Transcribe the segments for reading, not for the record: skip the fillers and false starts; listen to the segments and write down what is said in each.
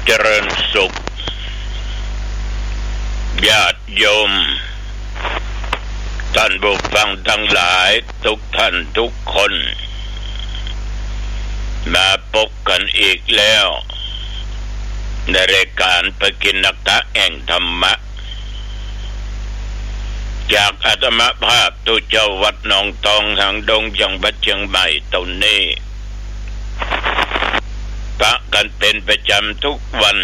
เจริญสุขญาติโยมท่านผู้ฟังทั้งหลายทุกท่านทุกคนมาพบกันอีกแล้วในรายการปกิณกะแห่งธรรมะจากอาตมาภาพตุเจ้าวัดหนองตองทางดงจังหวัดเชียงใหม่ตรงนี้ปะกันเป็นประจำทุกวัน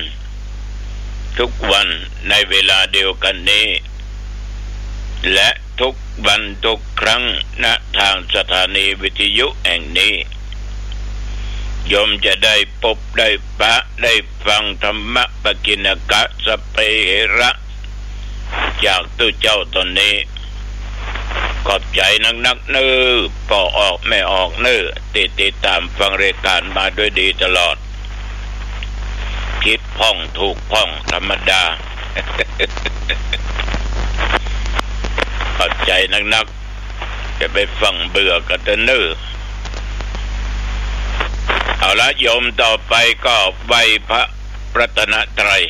ในเวลาเดียวกันนี้และทุกวันทุกครั้งณทางสถานีวิทยุแห่งนี้โยมจะได้พบได้ปะได้ฟังธรรมะปกิณกะสเปเหระจากตัวเจ้าตนนี้ขอบใจนักเนื้อพอออกไม่ออกเนื้อติดตามฟังรายการมาด้วยดีตลอดคิดพ้องถูกพ้องธรรมดา ขอบใจนักจะไปฟังเบื่อกันเนื้อเอาละโยมต่อไปก็ไหว้พระรัตนตรัย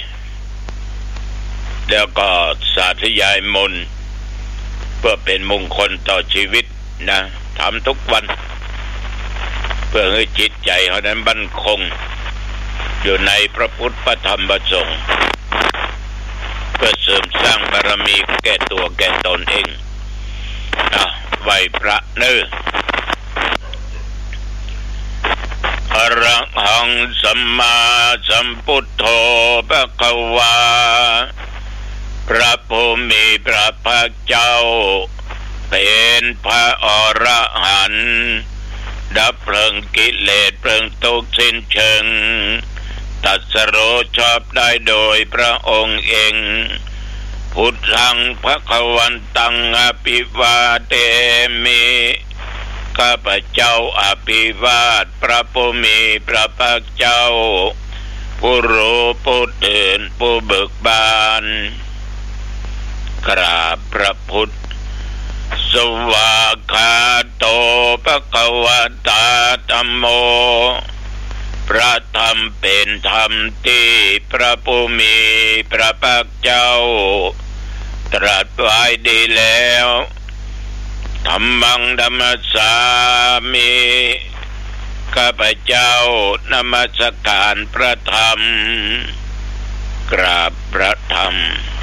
แล้วก็สาธยายมนต์เพื่อเป็นมงคลต่อชีวิตนะทำทุกวันเพื่อให้จิตใจเขานั้นมั่นคงอยู่ในพระพุทธพระธรรมพระสงฆ์เพื่อเสริมสร้างบารมีแก่ตัวแก่ตนเองไหว้พระเน้ออะระหังสัมมาสัมพุทโธภะคะวาพระผู้มีพระภาคเจ้าเป็นพระอรหันต์ดับเพลิงกิเลสเพลิงทุกข์สิ้นเชิงตรัสรู้ชอบได้โดยพระองค์เองพุทธังภวันตังอภิวาเทมิข้าพเจ้าอภิวาทพระผู้มีพระภาคเจ้าผู้รู้ผู้ตื่นผู้เบิกบานกราบพระพุทธสวากขาโตภควตาธัมโมพระธรรมเป็นธรรมที่พระผู้มีพระภาคเจ้าตรัสไว้ดีแล้วธัมมังธัมมัสสามิข้าพเจ้านมัสการพระธรรมกราบพระธรรม